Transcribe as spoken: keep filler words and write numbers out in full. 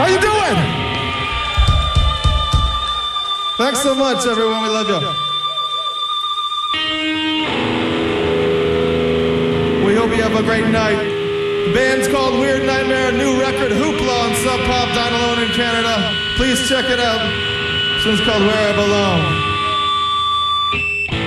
How you doing? Thanks so much, everyone. We love you. We hope you have a great night. The band's called Weird Nightmare, a new record, Hoopla on Sub Pop, down alone in Canada. Please check it out. This one's called Where I Belong.